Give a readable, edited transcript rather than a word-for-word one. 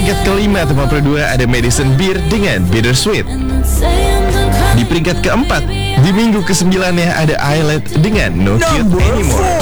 peringkat kelima atau nomor 2 ada Madison Beer dengan Bittersweet. Di peringkat keempat, di minggu ke-9 ada Islet dengan No Cute Anymore.